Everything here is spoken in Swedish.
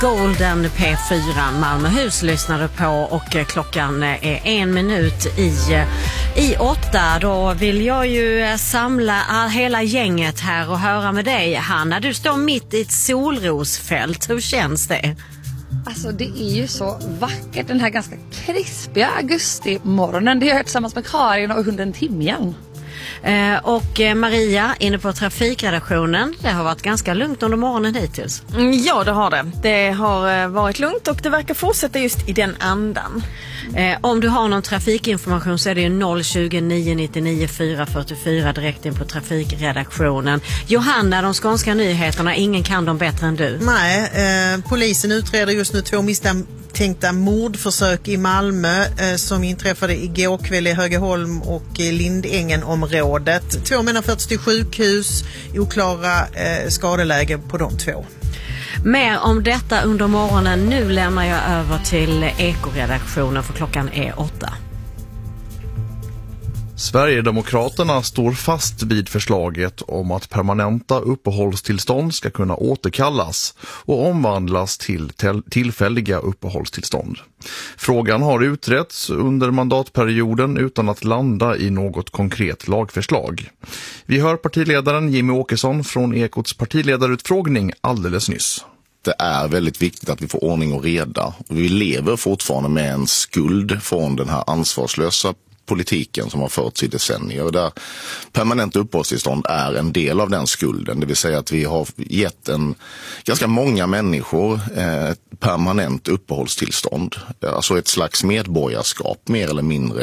Golden P4 Malmöhus lyssnade på och klockan är 1 minut i 8. Då vill jag ju samla hela gänget här och höra med dig, Hanna. Du står mitt i ett solrosfält. Hur känns det? Alltså det är ju så vackert den här ganska krispiga augustimorgonen. Det gör jag tillsammans med Karin och hunden Timjan. Och Maria inne på trafikredaktionen. Det har varit ganska lugnt under morgonen hittills. Ja, det har det. Det har varit lugnt och det verkar fortsätta just i den andan. Om du har någon trafikinformation så är det ju 020 999 444 direkt in på trafikredaktionen. Johanna, de skånska nyheterna, ingen kan dem bättre än du. Nej, polisen utreder just nu 2 misstänkta mordförsök i Malmö som inträffade igår kväll i Högeholm och Lindängen-området. 2 män har förts till sjukhus, oklara skadeläge på de 2. Mer om detta under morgonen. Nu lämnar jag över till Ekoredaktionen för klockan är 8. Sverigedemokraterna står fast vid förslaget om att permanenta uppehållstillstånd ska kunna återkallas och omvandlas till tillfälliga uppehållstillstånd. Frågan har utretts under mandatperioden utan att landa i något konkret lagförslag. Vi hör partiledaren Jimmy Åkesson från Ekots partiledarutfrågning alldeles nyss. Det är väldigt viktigt att vi får ordning och reda. Vi lever fortfarande med en skuld från den här ansvarslösa politiken som har förts i decennier, där permanent uppehållstillstånd är en del av den skulden. Det vill säga att vi har gett ganska många människor permanent uppehållstillstånd. Alltså ett slags medborgarskap mer eller mindre